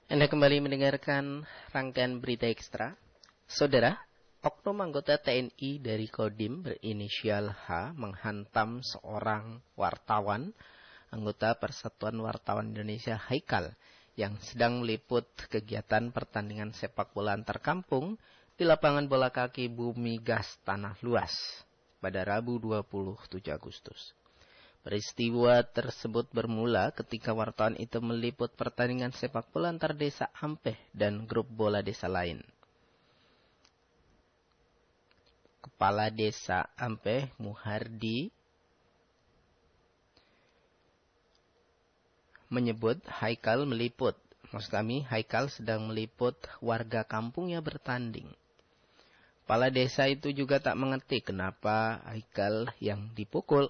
Anda kembali mendengarkan rangkaian berita ekstra. Saudara, oknum anggota TNI dari Kodim berinisial H menghantam seorang wartawan, anggota Persatuan Wartawan Indonesia Haikal, yang sedang meliput kegiatan pertandingan sepak bola antar kampung di lapangan bola kaki Bumi Gas Tanah Luas pada Rabu 27 Agustus. Peristiwa tersebut bermula ketika wartawan itu meliput pertandingan sepak bola antar desa Ampeh dan grup bola desa lain. Kepala Desa Ampeh, Muhardi, menyebut Haikal sedang meliput warga kampungnya bertanding. Kepala desa itu juga tak mengerti kenapa Haikal yang dipukul